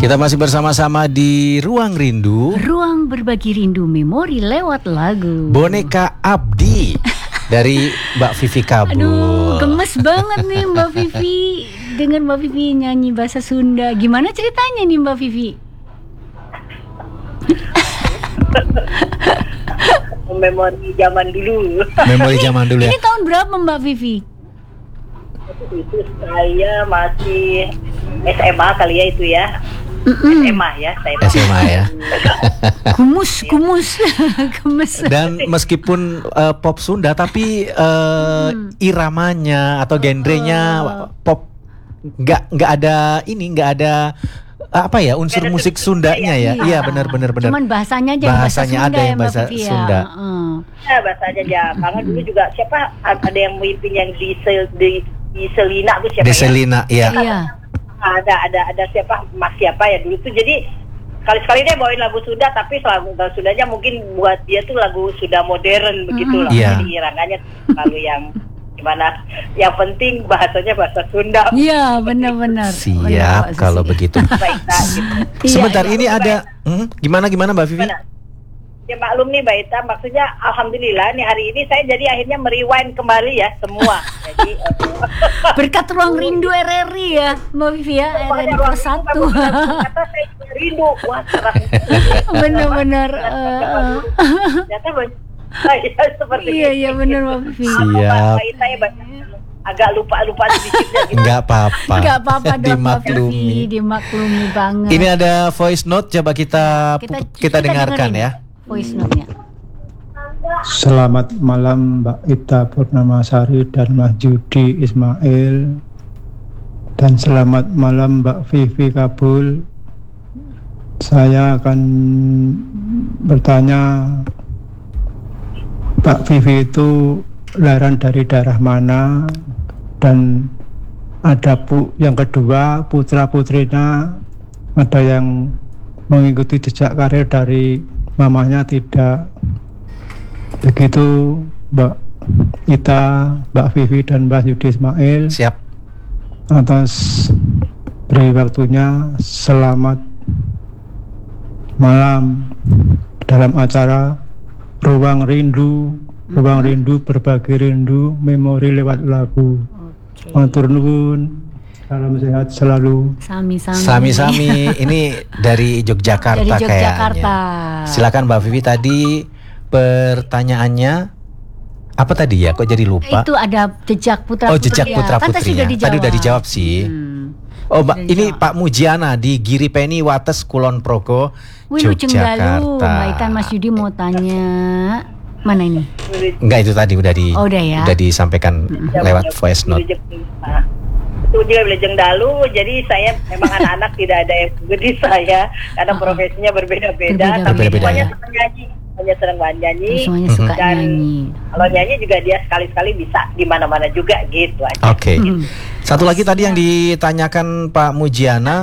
Kita masih bersama-sama di Ruang Rindu. Ruang berbagi rindu memori lewat lagu. Boneka Abdi dari Mbak Vivi Kabul. Aduh, gemes banget nih Mbak Vivi. Dengar Mbak Vivi nyanyi bahasa Sunda. Gimana ceritanya nih Mbak Vivi? Memori zaman dulu. Memori zaman dulu ya. Ini tahun berapa Mbak Vivi? Itu saya masih SMA kali ya itu ya. SMA ya saya. SMA ya. Kumus. Gemes. Dan meskipun pop Sunda tapi iramanya atau genrenya pop nggak ada apa ya unsur musik Sundanya ya. Iya benar. Cuman bahasanya aja bahasanya bahasa Sunda ada yang ya, Mbak bahasa Vivi, ya. Sunda. Ya bahasanya aja. Karena dulu juga siapa ada yang mimpin yang di Selina tuh siapa Deselina ya. Iya. Ada siapa Mas siapa ya dulu tuh, jadi sekali-sekali dia bawain lagu Sunda tapi lagu Sundanya mungkin buat dia tuh lagu Sunda modern begitu loh. Iya. Jadi irangannya lalu yang gimana, yang penting bahasanya bahasa Sunda. Iya, benar. Siap kalau begitu. Gitu. Sebentar Iya. ini ada gimana Mbak Vivi? Ya maklum nih Mbak Ita, maksudnya alhamdulillah nih hari ini saya jadi akhirnya merewind kembali ya semua. Jadi berkat Ruang Rindu RRI ya Mbak Vivi ya, RRI plus 1. Kata saya rindu, wah cerah. Benar. Ternyata saya seperti Iya benar Mbak Vivi. Siap. Mbak Ita ya agak lupa sedikitnya gitu. Enggak apa-apa. Enggak apa-apa dong Mbak Dimaklumi. Vivi, dimaklumi banget. Ini ada voice note, coba kita dengarkan dengerin ya. Voice note-nya. Selamat malam Mbak Ita Purnamasari dan Mas Yudi Ismail. Dan selamat malam Mbak Vivi Kabul. Saya akan bertanya, Mbak Vivi itu lahiran dari daerah mana? Dan ada yang kedua, putra-putrinya ada yang mengikuti jejak karir dari mamanya tidak? Begitu Mbak Ita, Mbak Vivi dan Mbak Yudi Ismail. Siap. Atas beri waktunya, selamat malam dalam acara Ruang Rindu berbagi rindu memori lewat lagu. Matur nuwun. Salam sehat selalu. Sami-sami. Ini dari Yogyakarta, Dari Yogyakarta. kayaknya. Silakan Mbak Vivi, tadi pertanyaannya apa tadi ya? Kok jadi lupa? Itu ada jejak putra putri. Oh, jejak putra Kan putrinya. Tadi udah dijawab sih. Oh, Mbak, ini Pak Mujiana di Giripeni Wates Kulon Progo, Yogyakarta. Yogyakarta. Mbak Ita, Mas Yudi mau tanya. Mana ini? Enggak, itu tadi udah udah disampaikan lewat voice note. Itu juga Wilujeng Dalu, jadi saya memang anak-anak tidak ada yang seperti saya karena profesinya berbeda-beda, tapi semuanya senang nyanyi, semuanya senang nyanyi, semuanya suka dan nyanyi. kalau nyanyi juga dia sekali-sekali bisa di mana-mana juga gitu aja. Oke. Satu lagi tadi yang ditanyakan Pak Mujiana,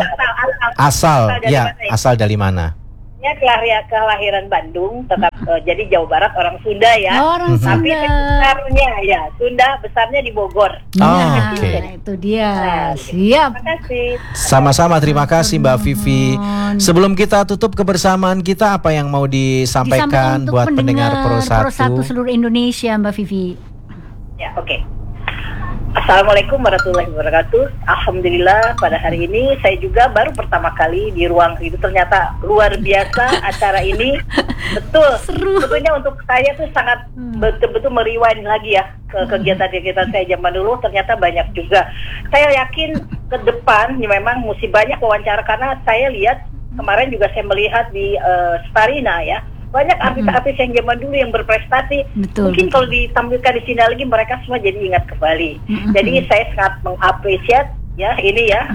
asal dari mana? Ya kelahiran Bandung, tetap jadi Jawa Barat, orang Sunda ya. Orang tapi Sunda. Sunda besarnya di Bogor. Oke. Itu dia. Terima Siap. kasih. Sama-sama, terima kasih Mbak Vivi. Sebelum kita tutup kebersamaan kita, apa yang mau disampaikan untuk buat pendengar Pro 1 seluruh Indonesia, Mbak Vivi? Ya, oke. Assalamualaikum warahmatullahi wabarakatuh. Alhamdulillah pada hari ini saya juga baru pertama kali di Ruang Rindu. Ternyata luar biasa acara ini. Betul. Sebetulnya untuk saya tuh sangat betul-betul merewind lagi ya ke kegiatan-kegiatan saya zaman dulu. Ternyata banyak juga. Saya yakin ke depan ya memang mesti banyak wawancara, karena saya lihat kemarin juga saya melihat di Starina ya. Banyak artis-artis yang zaman dulu yang berprestasi. Mungkin kalau ditampilkan di sini lagi mereka semua jadi ingat kembali. Jadi saya sangat mengapresiasi ya ini ya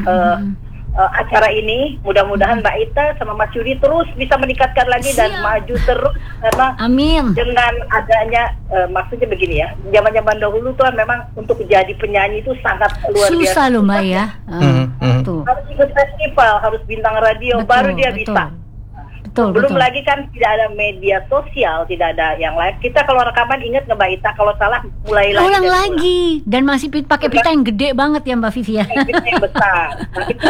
acara ini. Mudah-mudahan Mbak Ita sama Mas Yudi terus bisa meningkatkan lagi dan maju terus, karena dengan adanya maksudnya begini ya, zaman-zaman dahulu tuh memang untuk jadi penyanyi itu sangat luar biasa. Susah loh Mbak ya. Harus ikut festival, harus bintang radio, baru dia bisa. Belum lagi kan tidak ada media sosial, tidak ada yang lain. Kita kalau rekaman ingat nggak Mbak Ita, kalau salah mulai lagi. Ulang lagi. Dan masih pakai pita yang gede banget ya Mbak Vivi ya. Pita yang besar. Nah, itu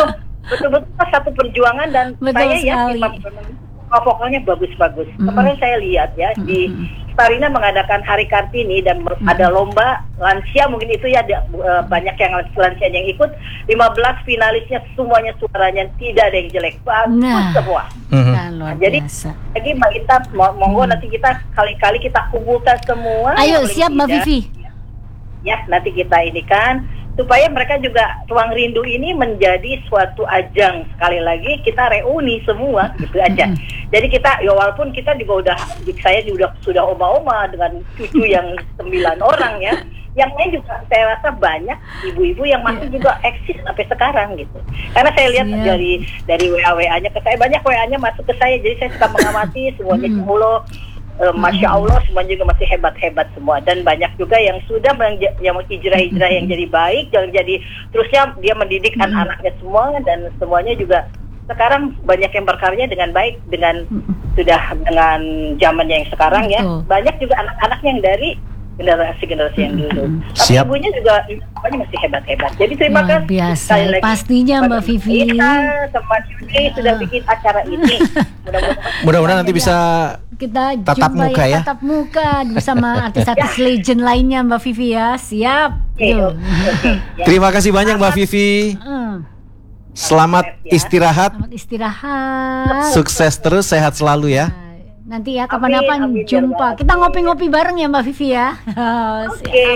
betul-betul satu perjuangan dan Betul saya ya sekali. vokalnya bagus-bagus. Kemarin saya lihat ya di Starina mengadakan Hari Kartini dan ada lomba lansia, mungkin itu ya banyak yang lansia yang ikut. 15 finalisnya semuanya suaranya tidak ada yang jelek, bagus semua. Nah, luar Jadi biasa. lagi Mbak Ita monggo nanti kita kali-kali kita kumpulkan semua. Ayo yang siap Mbak tidak. Vivi. Ya, nanti kita ini kan supaya mereka juga Ruang Rindu ini menjadi suatu ajang, sekali lagi kita reuni semua gitu aja. Jadi kita ya walaupun kita juga saya juga sudah oma-oma dengan cucu yang 9 orang ya. Yang lain juga saya rasa banyak ibu-ibu yang masih juga eksis sampai sekarang gitu. Karena saya lihat dari WA-nya ke saya, banyak WA-nya masuk ke saya, jadi saya suka mengamati semuanya. Masya Allah, semuanya juga masih hebat-hebat semua, dan banyak juga yang sudah yang hijrah-hijrah yang jadi baik, yang jadi terusnya dia mendidik anak-anaknya semua, dan semuanya juga sekarang banyak yang berkarya dengan baik dengan dengan zamannya yang sekarang ya. Banyak juga anak-anak yang dari generasi yang dulu. Tapi Siap. ibunya juga pokoknya masih hebat-hebat. Jadi terima Luar kasih biasa. sekali lagi Pastinya Mbak kepada Vivi. Kita sama Yudi sudah bikin acara ini. Mudah-mudahan nanti bisa Kita tatap jumpa muka ya. tatap muka bersama artis-artis legend lainnya Mbak Vivi ya. Siap. Yuk. Terima kasih banyak Mbak Vivi. Selamat istirahat. Selamat istirahat. Sukses terus, sehat selalu ya. Nanti ya kapan-kapan Amin, jumpa. Kita ngopi-ngopi bareng ya Mbak Vivi ya. Oke.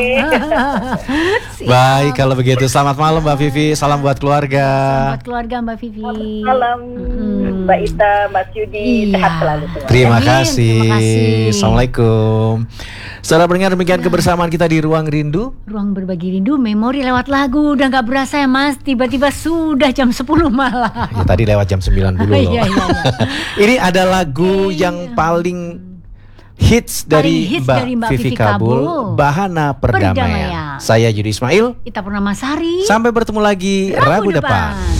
Siap. Baik kalau begitu. Selamat malam Mbak Vivi. Salam buat keluarga. Buat keluarga Mbak Vivi. Malam Mbak Ita, Mas Yudi, Iya. sehat selalu semua. Terima Amin, kasih. terima kasih. Assalamualaikum. Saudara pendengar, demikian kebersamaan kita di Ruang Rindu. Ruang berbagi rindu, memori lewat lagu. Udah gak berasa ya Mas, tiba-tiba sudah jam 10 malam. Ya, tadi lewat jam 9 dulu loh. Iya. Ini ada lagu yang paling hits dari Mbak Vivi Kabul, Bahana Perdamaian. Saya Yudi Ismail. Ita Purnamasari. Sampai bertemu lagi Rabu depan.